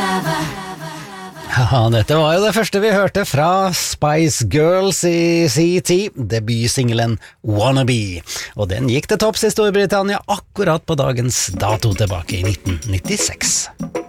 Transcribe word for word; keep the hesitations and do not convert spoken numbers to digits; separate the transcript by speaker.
Speaker 1: Ja, dette var jo det første vi hørte fra Spice Girls i C T, debutsingelen Wannabe. Og den gikk til topps i Storbritannia akkurat på dagens dato tilbake i nitten nittiseks.